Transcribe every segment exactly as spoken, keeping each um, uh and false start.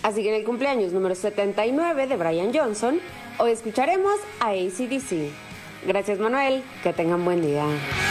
Así que en el cumpleaños número setenta y nueve de Brian Johnson, hoy escucharemos a A C D C. Gracias, Manuel, que tengan buen día.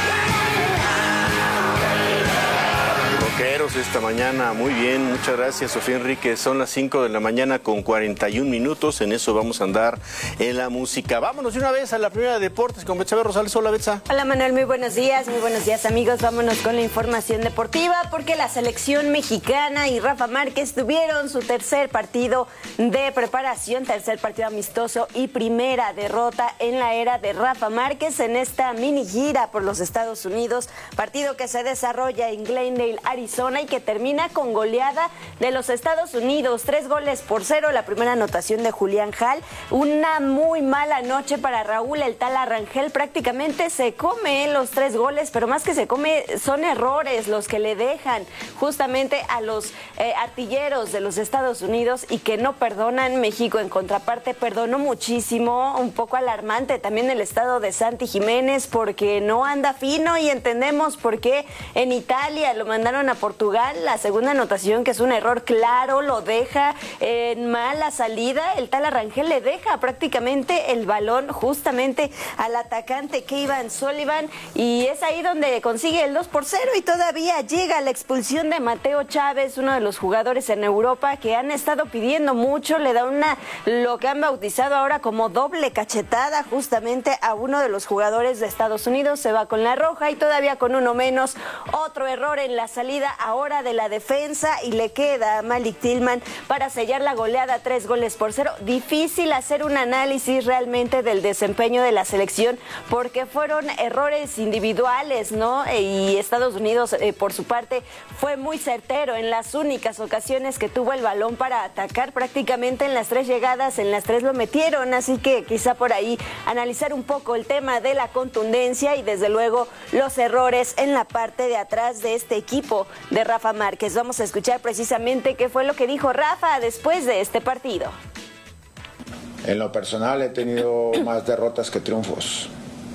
Rockeros esta mañana, muy bien, muchas gracias, Sofía Enríquez. Son las cinco de la mañana con cuarenta y un minutos, en eso vamos a andar en la música. Vámonos de una vez a la primera de deportes con Betsabe Rosales. Hola, Betsa. Hola, Manuel, muy buenos días, muy buenos días, amigos. Vámonos con la información deportiva porque la selección mexicana y Rafa Márquez tuvieron su tercer partido de preparación, tercer partido amistoso y primera derrota en la era de Rafa Márquez en esta mini gira por los Estados Unidos, partido que se desarrolla en Glendale, Arizona, y que termina con goleada de los Estados Unidos, tres goles por cero, la primera anotación de Julián Hall. Una muy mala noche para Raúl el Tala Rangel, prácticamente se come los tres goles, pero más que se come son errores los que le dejan justamente a los eh, artilleros de los Estados Unidos y que no perdonan. México en contraparte perdonó muchísimo, un poco alarmante también el estado de Santi Jiménez porque no anda fino, y entendemos por qué en Italia lo mandaron a Portugal. La segunda anotación, que es un error claro, lo deja en mala salida. El Tala Rangel le deja prácticamente el balón justamente al atacante Kevin Sullivan, y es ahí donde consigue el dos por cero, y todavía llega la expulsión de Mateo Chávez, uno de los jugadores en Europa que han estado pidiendo mucho. Le da una, lo que han bautizado ahora como doble cachetada justamente a uno de los jugadores de Estados Unidos. Se va con la roja y todavía con uno menos. Otro error en la salida ahora de la defensa, y le queda a Malik Tillman para sellar la goleada, tres goles por cero. Difícil hacer un análisis realmente del desempeño de la selección porque fueron errores individuales, ¿no? Y Estados Unidos, eh, por su parte, fue muy certero en las únicas ocasiones que tuvo el balón para atacar. Prácticamente en las tres llegadas, en las tres lo metieron, así que quizá por ahí analizar un poco el tema de la contundencia y desde luego los errores en la parte de atrás de este equipo de Rafa Márquez. Vamos a escuchar precisamente qué fue lo que dijo Rafa después de este partido. En lo personal he tenido más derrotas que triunfos,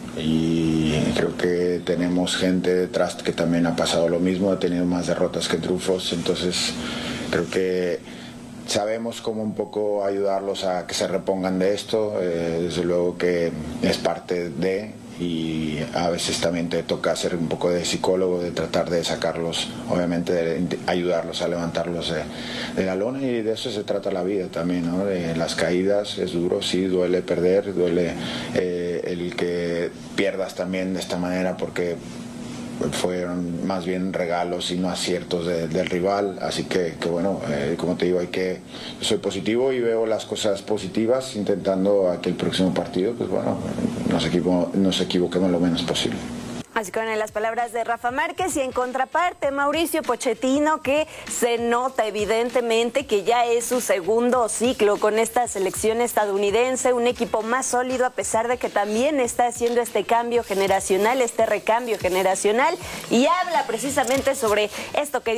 y creo que tenemos gente detrás que también ha pasado lo mismo, ha tenido más derrotas que triunfos. Entonces creo que sabemos cómo un poco ayudarlos a que se repongan de esto. Eh, desde luego que es parte de, y a veces también te toca hacer un poco de psicólogo, de tratar de sacarlos, obviamente de ayudarlos a levantarlos de, de la lona, y de eso se trata la vida también, ¿no? De las caídas, es duro, sí, duele perder, duele eh, el que pierdas también de esta manera porque fueron más bien regalos y no aciertos de, del rival. Así que, que bueno, eh, como te digo, hay que yo soy positivo y veo las cosas positivas, intentando a que el próximo partido, pues bueno, nos, equivo, nos equivoquemos lo menos posible. Así que en las palabras de Rafa Márquez, y en contraparte Mauricio Pochettino, que se nota evidentemente que ya es su segundo ciclo con esta selección estadounidense, un equipo más sólido a pesar de que también está haciendo este cambio generacional, este recambio generacional, y habla precisamente sobre esto que